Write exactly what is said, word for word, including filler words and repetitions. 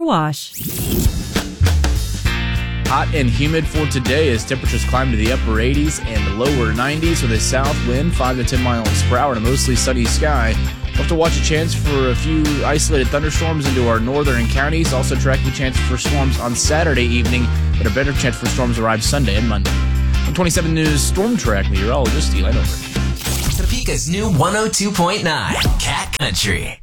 Wash. Hot and humid for today as temperatures climb to the upper eighties and lower nineties with a south wind five to ten miles per hour and a mostly sunny sky. We'll have to watch a chance for a few isolated thunderstorms into our northern counties. Also tracking chance for storms on Saturday evening, but a better chance for storms arrive Sunday and Monday. I'm twenty-seven News Storm Track meteorologist Eli Over. Topeka's new one oh two point nine Cat Country.